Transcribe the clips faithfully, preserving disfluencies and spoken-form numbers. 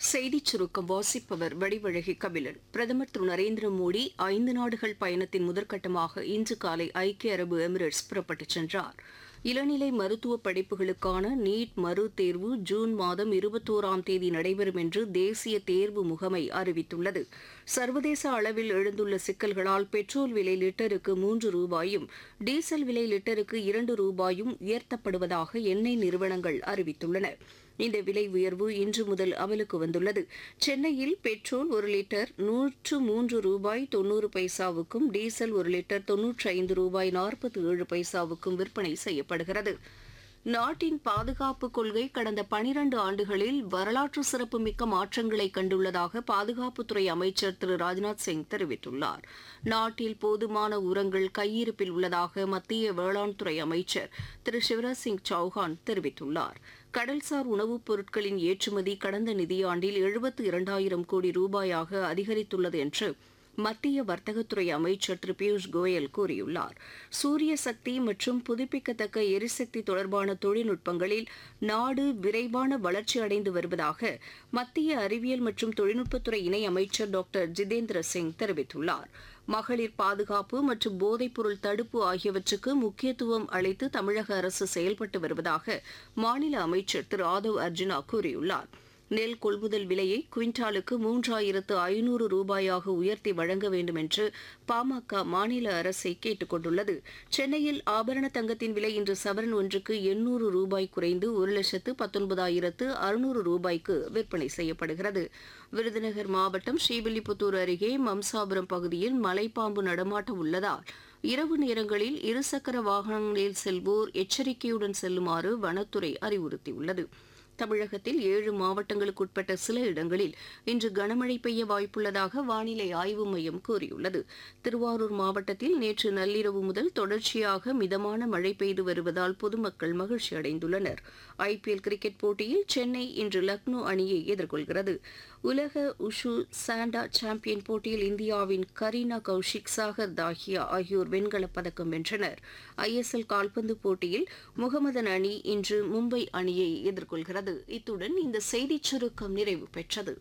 செய்திச் சுருக்கம் வாசிப்பவர் வடிவழகி கபிலன். பிரதமர் திரு நரேந்திர மோடி ஐந்து நாடுகள் பயணத்தின் முதற்கட்டமாக இன்று காலை ஐக்கிய அரபு எமிரேட்ஸ் புறப்பட்டுச் சென்றார். இளநிலை மருத்துவ படிப்புகளுக்கான நீட் மறு தேர்வு ஜூன் மாதம் இருபத்தோராம் தேதி நடைபெறும் என்று தேசிய தேர்வு முகமை அறிவித்துள்ளது. சர்வதேச அளவில் எழுந்துள்ள சிக்கல்களால் பெட்ரோல் விலை லிட்டருக்கு மூன்று ரூபாயும் டீசல் விலை லிட்டருக்கு இரண்டு ரூபாயும் உயர்த்தப்படுவதாக எண்ணெய் நிறுவனங்கள் அறிவித்துள்ளன. இந்த விலை உயர்வு இன்று முதல் அமலுக்கு வந்துள்ளது. சென்னையில் பெட்ரோல் ஒரு லிட்டர் நூற்று மூன்று ரூபாய் தொன்னூறு பைசாவுக்கும் டீசல் ஒரு லிட்டர் தொன்னூற்றி ஐந்து ரூபாய் நாற்பத்தி ஏழு பைசாவுக்கும் விற்பனை செய்யப்படுகிறது. நாட்டின் பாதுகாப்பு கொள்கை கடந்த பனிரண்டு ஆண்டுகளில் வரலாற்று சிறப்புமிக்க மாற்றங்களை கண்டுள்ளதாக பாதுகாப்புத்துறை அமைச்சர் திரு ராஜ்நாத் சிங் தெரிவித்துள்ளார். நாட்டில் போதுமான உரங்கள் கையிருப்பில் உள்ளதாக மத்திய வேளாண் துறை அமைச்சர் திரு சிவராஜ் சிங் சௌஹான் தெரிவித்துள்ளார். கடல்சார் உணவுப் பொருட்களின் ஏற்றுமதி கடந்த நிதியாண்டில் எழுபத்து இரண்டாயிரம் கோடி ரூபாயாக அதிகரித்துள்ளது என்று மத்திய வர்த்தகத்துறை அமைச்சர் திரு பியூஷ் கோயல் கூறியுள்ளார். சூரிய சக்தி மற்றும் புதுப்பிக்கத்தக்க எரிசக்தி தொடர்பான தொழில்நுட்பங்களில் நாடு விரைவான வளர்ச்சி அடைந்து வருவதாக மத்திய அறிவியல் மற்றும் தொழில்நுட்பத்துறை இணை அமைச்சர் டாக்டர் ஜிதேந்திர சிங் தெரிவித்துள்ளார். மகளிர் பாதுகாப்பு மற்றும் போதைப்பொருள் தடுப்பு ஆகியவற்றுக்கு முக்கியத்துவம் அளித்து தமிழக அரசு செயல்பட்டு வருவதாக மாநில அமைச்சர் திரு ஆதவ் அர்ஜுனா கூறியுள்ளார். நெல் கொள்முதல் விலையை குவிண்டாலுக்கு மூன்றாயிரத்து ஐநூறு ரூபாயாக உயர்த்தி வழங்க வேண்டும் என்று பாமக மாநில அரசை கேட்டுக் கொண்டுள்ளது. சென்னையில் ஆபரண தங்கத்தின் விலை இன்று சவரன் ஒன்றுக்கு எண்ணூறு ரூபாய் குறைந்து ஒரு லட்சத்து பத்தொன்பதாயிரத்து அறுநூறு ரூபாய்க்கு விற்பனை செய்யப்படுகிறது. விருதுநகர் மாவட்டம் ஸ்ரீவில்லிபுத்தூர் அருகே மம்சாபுரம் பகுதியில் மலைப்பாம்பு நடமாட்டம் உள்ளதால் இரவு நேரங்களில் இருசக்கர வாகனங்களில் செல்வோர் எச்சரிக்கையுடன் செல்லுமாறு வனத்துறை அறிவுறுத்தியுள்ளது. தமிழகத்தில் ஏழு மாவட்டங்களுக்குட்பட்ட சில இடங்களில் இன்று கனமழை பெய்ய வாய்ப்புள்ளதாக வானிலை ஆய்வு மையம் கூறியுள்ளது. திருவாரூர் மாவட்டத்தில் நேற்று நள்ளிரவு முதல் தொடர்ச்சியாக மிதமான மழை பெய்து வருவதால் பொதுமக்கள் மகிழ்ச்சி அடைந்துள்ளனர். ஐபிஎல் கிரிக்கெட் போட்டியில் சென்னை இன்று லக்னோ அணியை எதிர்கொள்கிறது. உலக உஷு சாண்டா சாம்பியன் போட்டியில் இந்தியாவின் கரீனா கௌஷிக், சாகர் தாஹியா ஆகியோர் வெண்கலப் பதக்கம் வென்றனர். ஐஎஸ்எல் கால்பந்து போட்டியில் முகமதன் அணி இன்று மும்பை அணியை எதிர்கொள்கிறது. இத்துடன் இந்த செய்திச் சுருக்கம் நிறைவு பெற்றது.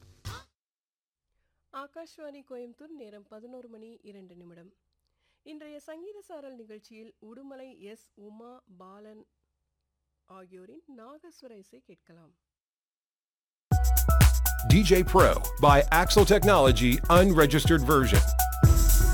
ஆகாஷ்வாணி கோயம்புத்தூர், நேரம் பதினோரு மணி இரண்டு நிமிடம். இன்றைய சங்கீத சாரல் நிகழ்ச்சியில் உடுமலை எஸ் உமா பாலன் ஆகியோரின் நாகஸ்வர இசை கேட்கலாம். D J Pro by Axel Technology Unregistered Version.